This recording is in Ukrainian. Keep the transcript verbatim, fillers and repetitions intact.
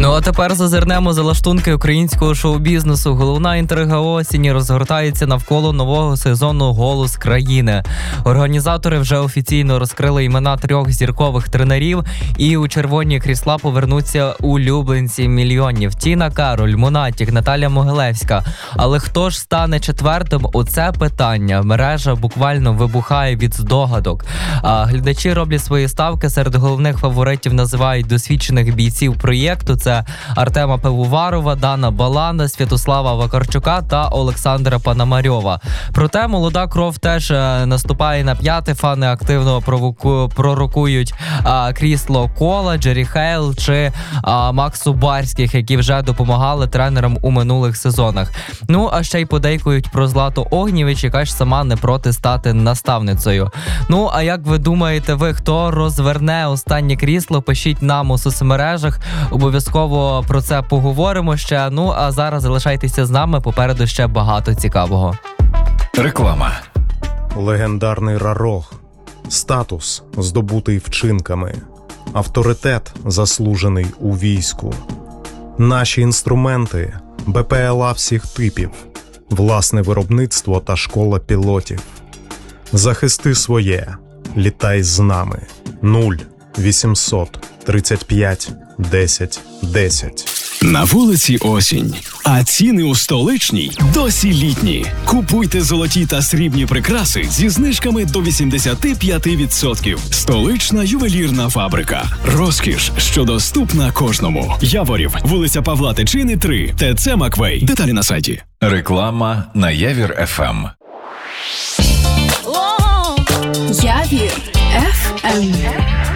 Ну а тепер зазирнемо за лаштунки українського шоу-бізнесу. Головна інтрига осені розгортається навколо нового сезону «Голос країни». Організатори вже офіційно розкрили імена трьох зіркових тренерів, і у червоні крісла повернуться улюбленці мільйонів: Тіна Кароль, Монатік, Наталя Могилевська. Але хто ж стане четвертим? Оце питання. Мережа буквально вибухає від здогадок. А глядачі роблять свої ставки. Серед головних фаворитів називають досвідчених бійців проєкту. Це Артема Пивоварова, Дана Балана, Святослава Вакарчука та Олександра Пономарьова. Проте молода кров теж наступає на п'яти. Фани активно провоку... пророкують а, крісло Кола, Джері Хейл чи а, Максу Барських, які вже допомагали тренерам у минулих сезонах. Ну, а ще й подейкують про Злату Огнєвіч, яка ж сама не проти стати наставницею. Ну, а як ви думаєте, ви хто розверне останнє крісло? Пишіть нам у соцмережах. Обов'язково про це поговоримо ще. Ну, а зараз залишайтеся з нами, попереду ще багато цікавого. Реклама. Легендарний Рарог. Статус, здобутий вчинками. Авторитет, заслужений у війську. Наші інструменти, БПЛА всіх типів, власне виробництво та школа пілотів. Захисти своє, літай з нами. нуль вісімсот тридцять п'ять десять десять. На вулиці осінь, а ціни у столичній досі літні. Купуйте золоті та срібні прикраси зі знижками до вісімдесят п'ять відсотків. Столична ювелірна фабрика. Розкіш, що доступна кожному. Яворів, вулиця Павла Тичини, три, ТЦ Маквей. Деталі на сайті. Реклама на Явір еф ем. Явір еф ем.